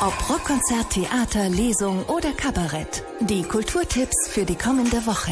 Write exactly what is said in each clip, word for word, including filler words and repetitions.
Ob Rockkonzert, Theater, Lesung oder Kabarett. Die Kulturtipps für die kommende Woche.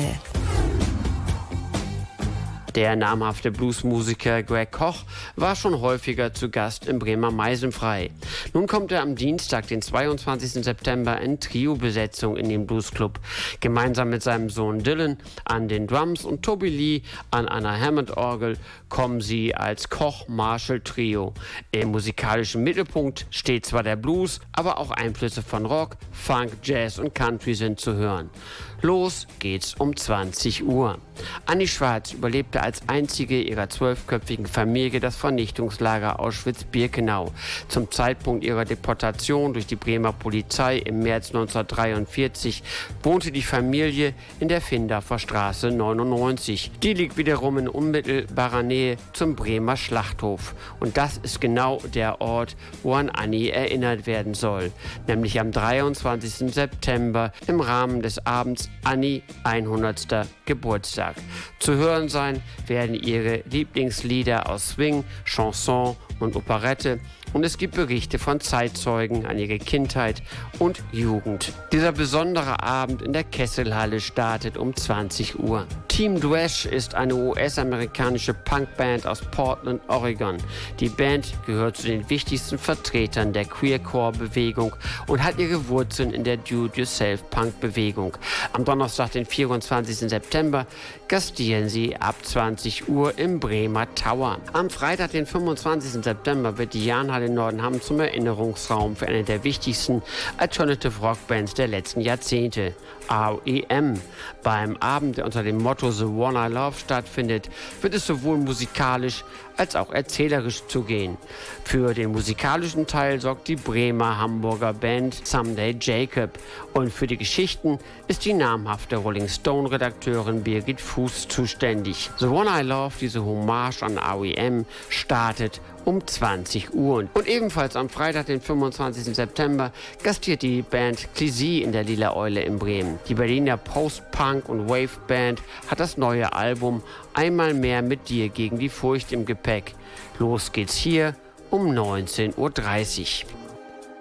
Der namhafte Bluesmusiker Greg Koch war schon häufiger zu Gast im Bremer Meisenfrei. Nun kommt er am Dienstag, den zweiundzwanzigsten September, in Trio-Besetzung in den Bluesclub. Gemeinsam mit seinem Sohn Dylan an den Drums und Toby Lee an einer Hammond-Orgel kommen sie als Koch-Marshall-Trio. Im musikalischen Mittelpunkt steht zwar der Blues, aber auch Einflüsse von Rock, Funk, Jazz und Country sind zu hören. Los geht's um zwanzig Uhr. Annie Schwarz überlebte als einzige ihrer zwölfköpfigen Familie das Vernichtungslager Auschwitz-Birkenau. Zum Zeitpunkt ihrer Deportation durch die Bremer Polizei im März neunzehnhundertdreiundvierzig wohnte die Familie in der Findorfer Straße neunundneunzig. Die liegt wiederum in unmittelbarer Nähe zum Bremer Schlachthof. Und das ist genau der Ort, wo an Annie erinnert werden soll. Nämlich am dreiundzwanzigsten September im Rahmen des Abends Annie hundertsten Geburtstag. Zu hören sein werden ihre Lieblingslieder aus Swing, Chanson und Operette, und es gibt Berichte von Zeitzeugen an ihre Kindheit und Jugend. Dieser besondere Abend in der Kesselhalle startet um zwanzig Uhr. Team Dwesh ist eine U S-amerikanische Punkband aus Portland, Oregon. Die Band gehört zu den wichtigsten Vertretern der Queercore-Bewegung und hat ihre Wurzeln in der Do-it-yourself-Punk-Bewegung. Am Donnerstag, den vierundzwanzigsten September, gastieren sie ab zwanzig Uhr im Bremer Tower. Am Freitag, den fünfundzwanzigsten September, wird die Jahnhalle in Nordenham zum Erinnerungsraum für eine der wichtigsten Alternative Rock Bands der letzten Jahrzehnte, R E M. Beim Abend, der unter dem Motto The One I Love stattfindet, wird es sowohl musikalisch als auch erzählerisch zugehen. Für den musikalischen Teil sorgt die Bremer Hamburger Band Someday Jacob, und für die Geschichten ist die namhafte Rolling Stone-Redakteurin Birgit Fuß zuständig. The One I Love, diese Hommage an R E M, startet um zwanzig Uhr. Und ebenfalls am Freitag, den fünfundzwanzigsten September, gastiert die Band Clizy in der Lila Eule in Bremen. Die Berliner Post-Punk- und Wave-Band hat das neue Album Einmal mehr mit dir gegen die Furcht im Gepäck. Los geht's hier um neunzehn Uhr dreißig.